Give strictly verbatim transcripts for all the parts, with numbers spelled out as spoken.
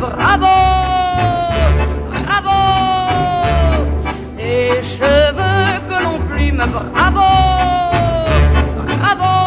bravo, bravo. Tes cheveux que l'on plume, bravo, bravo.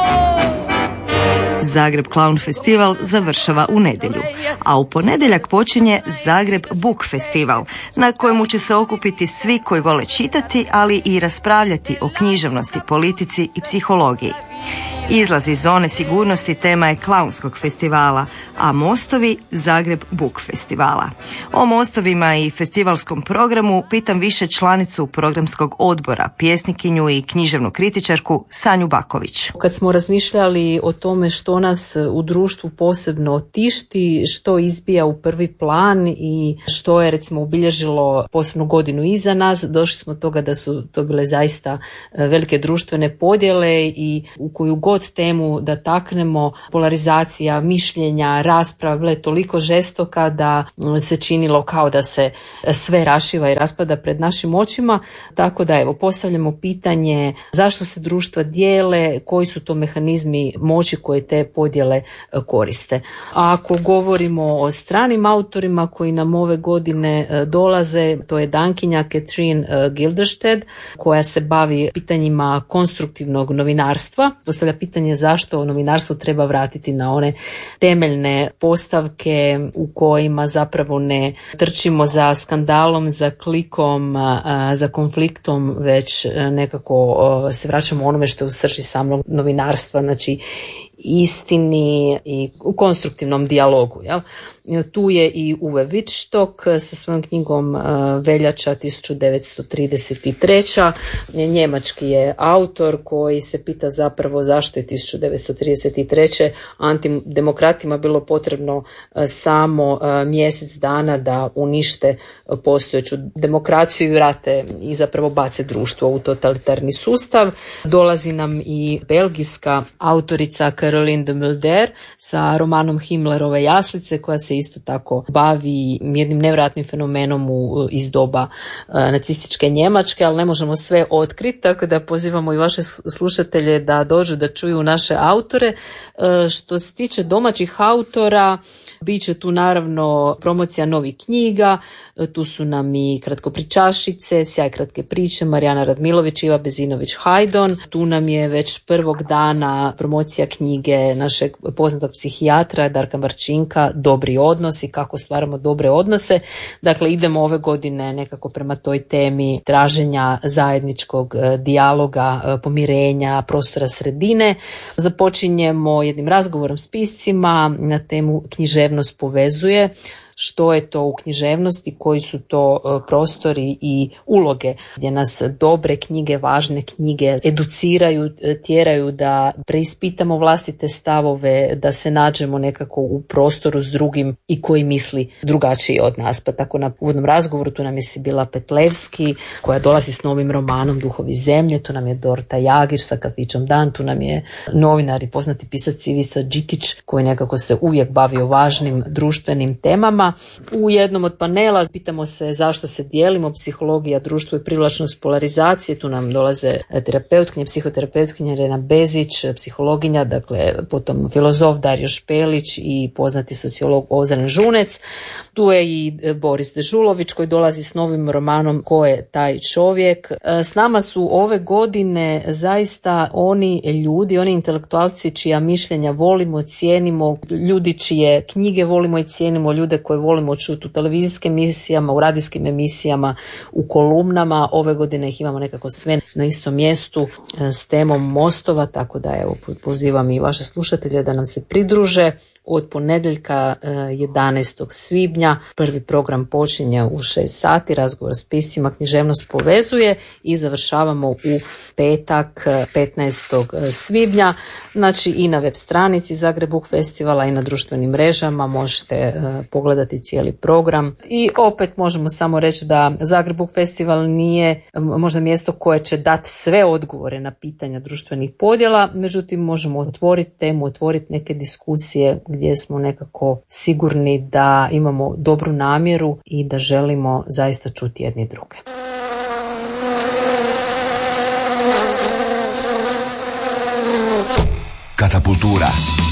Zagreb Clown Festival završava u nedjelju, a u ponedjeljak počinje Zagreb Book Festival, na kojemu će se okupiti svi koji vole čitati, ali i raspravljati o književnosti, politici i psihologiji. Izlaz iz zone sigurnosti tema je klaunskog festivala, a mostovi Zagreb Book Festivala. O mostovima i festivalskom programu pitam više članicu programskog odbora, pjesnikinju i književnu kritičarku Sanju Baković. Kad smo razmišljali o tome što nas u društvu posebno tišti, što izbija u prvi plan i što je recimo obilježilo posebnu godinu iza nas, došli smo toga da su to bile zaista velike društvene podjele i u koju god temu da taknemo, polarizacija mišljenja, rasprava bila je toliko žestoka da se činilo kao da se sve rašiva i raspada pred našim očima. Tako da evo, postavljamo pitanje zašto se društva dijele, koji su to mehanizmi moći koje te podjele koriste. A ako govorimo o stranim autorima koji nam ove godine dolaze, to je Dankinja Catherine Gildersted, koja se bavi pitanjima konstruktivnog novinarstva. Postavlja pitanje zašto novinarstvo treba vratiti na one temeljne postavke u kojima zapravo ne trčimo za skandalom, za klikom, za konfliktom, već nekako se vraćamo onome što je u srži samog novinarstva, znači istini i u konstruktivnom dijalogu. Jel? Tu je i Uwe Wittstock sa svojom knjigom Veljača tisuću devetsto trideset treće. Njemački je autor koji se pita zapravo zašto je tisuću devetsto trideset treće. antidemokratima bilo potrebno samo mjesec dana da unište postojeću demokraciju i vrate i zapravo bace društvo u totalitarni sustav. Dolazi nam i belgijska autorica Caroline de Mulder sa romanom Himmlerove jaslice, koja se isto tako bavi jednim nevjerojatnim fenomenom u, iz doba e, nacističke Njemačke, ali ne možemo sve otkriti, tako da pozivamo i vaše slušatelje da dođu da čuju naše autore. E, što se tiče domaćih autora, bit će tu naravno promocija novih knjiga, e, tu su nam i kratkopričašice, Sjaj kratke priče, Marijana Radmilović, Iva Bezinović-Hajdon. Tu nam je već prvog dana promocija knjige našeg poznatog psihijatra Darka Marčinka, Dobri odnosi, kako stvaramo dobre odnose. Dakle, idemo ove godine nekako prema toj temi traženja zajedničkog dijaloga, pomirenja, prostora sredine. Započinjemo jednim razgovorom s piscima na temu književnost povezuje. Što je to u književnosti, koji su to prostori i uloge gdje nas dobre knjige, važne knjige educiraju, tjeraju da preispitamo vlastite stavove, da se nađemo nekako u prostoru s drugim i koji misli drugačije od nas. Pa tako na uvodnom razgovoru tu nam je Sibila Petlevski koja dolazi s novim romanom Duhovi zemlje, tu nam je Dorta Jagić sa Kafićom Dan, tu nam je novinar i poznati pisac Ivica Đikić koji nekako se uvijek bavi o važnim društvenim temama. U jednom od panela pitamo se zašto se dijelimo, psihologija, društvo i privlačnost polarizacije. Tu nam dolaze terapeutkinje, psihoterapeutkinja Rena Bezić, psihologinja, dakle potom filozof Dario Špelić i poznati sociolog Ozren Žunec. Tu je i Boris Dežulović koji dolazi s novim romanom Ko je taj čovjek. S nama su ove godine zaista oni ljudi, oni intelektualci čija mišljenja volimo, cijenimo, ljudi čije knjige volimo i cijenimo, ljude koje volimo čuti u televizijskim emisijama, u radijskim emisijama, u kolumnama. Ove godine ih imamo nekako sve na istom mjestu s temom mostova, tako da evo pozivam i vaše slušatelje da nam se pridruže. Od ponedjeljka jedanaestog svibnja prvi program počinje u šest sati, razgovor s piscima, književnost povezuje i završavamo u petak petnaestog svibnja. Znači i na web stranici Zagreb Book Festivala i na društvenim mrežama možete pogledati cijeli program. I opet možemo samo reći da Zagreb Book Festival nije možda mjesto koje će dati sve odgovore na pitanja društvenih podjela, međutim možemo otvoriti temu, otvoriti neke diskusije gdje smo nekako sigurni da imamo dobru namjeru i da želimo zaista čuti jedni druge. Katapultura.